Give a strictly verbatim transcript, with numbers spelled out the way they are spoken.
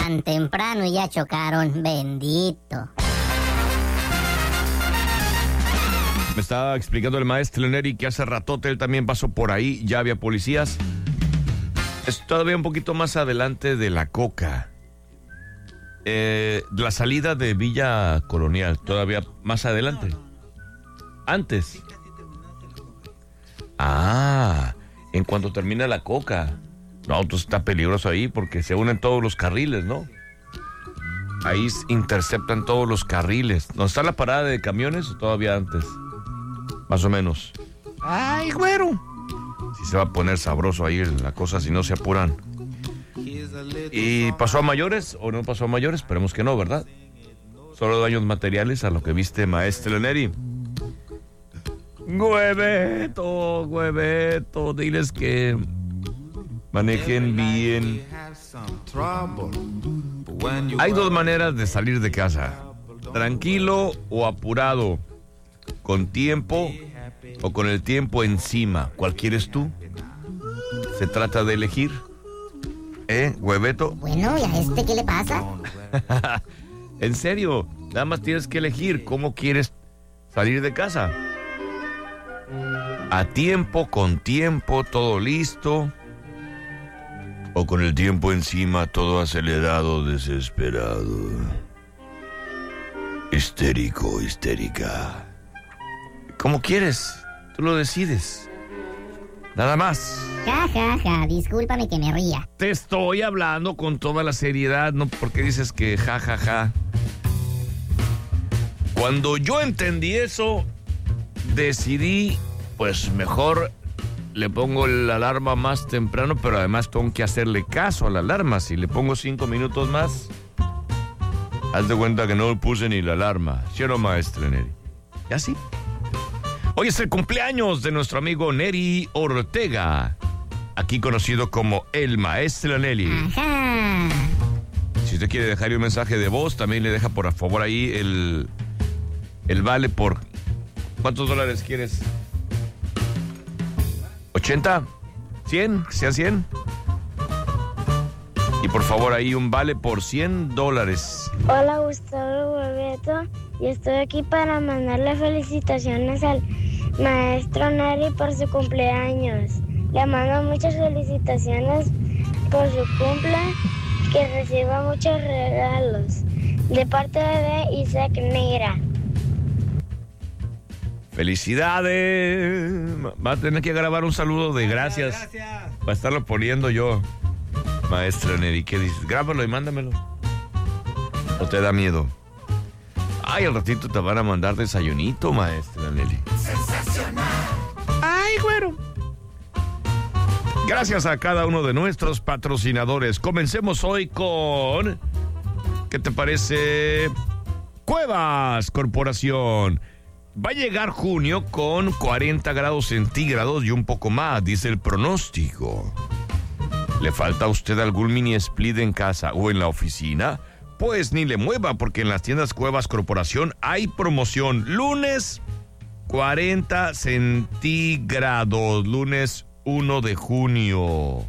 Tan temprano y ya chocaron, bendito. Me estaba explicando el maestro Neri que hace ratote él también pasó por ahí, ya había policías. Es todavía un poquito más adelante de la Coca. Eh, la salida de Villa Colonial, todavía más adelante. Antes. Ah, en cuanto termina la Coca. No, entonces está peligroso ahí porque se unen todos los carriles, ¿no? Ahí interceptan todos los carriles. ¿No está la parada de camiones o todavía antes? Más o menos. ¡Ay, güero! Si se va a poner sabroso ahí la cosa si no se apuran. ¿Y pasó a mayores o no pasó a mayores? Esperemos que no, ¿verdad? Solo daños materiales a lo que viste, maestro Neri. Hueveto, hueveto, diles que manejen bien. Hay dos maneras de salir de casa: tranquilo o apurado, con tiempo o con el tiempo encima. ¿Cuál quieres tú? Se trata de elegir. ¿Eh, hueveto? Bueno, ¿y a este qué le pasa? En serio, nada más tienes que elegir cómo quieres salir de casa. A tiempo, con tiempo, todo listo. O con el tiempo encima, todo acelerado, desesperado. Histérico, histérica. ¿Cómo quieres? Tú lo decides. Nada más. Ja, ja, ja, discúlpame que me ría. Te estoy hablando con toda la seriedad, no porque dices que ja, ja, ja. Cuando yo entendí eso, decidí, pues mejor le pongo la alarma más temprano, pero además tengo que hacerle caso a la alarma. Si le pongo cinco minutos más, haz de cuenta que no le puse ni la alarma. ¿Sí o no, maestro Neri? ¿Y así? Hoy es el cumpleaños de nuestro amigo Neri Ortega, aquí conocido como el maestro Neri. Ajá. Si usted quiere dejarle un mensaje de voz, también le deja por favor ahí el, el vale por... ¿Cuántos dólares quieres? ¿ochenta? ¿cien? ¿Sea cien? Y por favor ahí un vale por cien dólares. Hola, Gustavo Hueveto, y estoy aquí para mandarle felicitaciones al maestro Neri por su cumpleaños. Le mando muchas felicitaciones por su cumple, que reciba muchos regalos. De parte de Isaac Negra. ¡Felicidades! Va a tener que grabar un saludo de gracias. gracias. Va a estarlo poniendo yo, maestra Neri. ¿Qué dices? Grábalo y mándamelo. ¿O te da miedo? Ay, al ratito te van a mandar desayunito, maestra Neri. ¡Sensacional! ¡Ay, güero! Gracias a cada uno de nuestros patrocinadores. Comencemos hoy con... ¿Qué te parece? Cuevas Corporación. Va a llegar junio con cuarenta grados centígrados y un poco más, dice el pronóstico. ¿Le falta a usted algún mini split en casa o en la oficina? Pues ni le mueva, porque en las tiendas Cuevas Corporación hay promoción. Lunes, cuarenta centígrados. Lunes uno de junio.